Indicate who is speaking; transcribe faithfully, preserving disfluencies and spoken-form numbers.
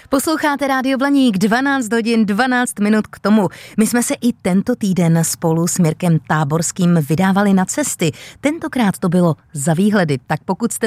Speaker 1: Posloucháte Rádio Blaník, dvanáct hodin, dvanáct minut k tomu. My jsme se i tento týden spolu s Mirkem Táborským vydávali na cesty. Tentokrát to bylo za výhledy, tak pokud jste